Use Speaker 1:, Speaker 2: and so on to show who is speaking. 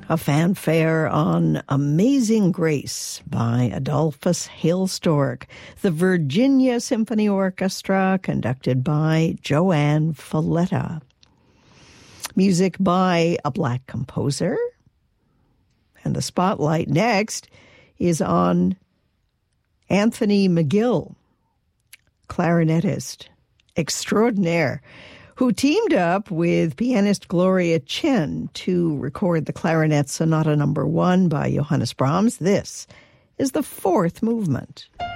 Speaker 1: A fanfare on Amazing Grace by Adolphus Hailstork, the Virginia Symphony Orchestra, conducted by Joanne Falletta. Music by a Black composer. And the spotlight next is on Anthony McGill, clarinetist extraordinaire, who teamed up with pianist Gloria Chen to record the Clarinet Sonata No. 1 by Johannes Brahms. This is the fourth movement.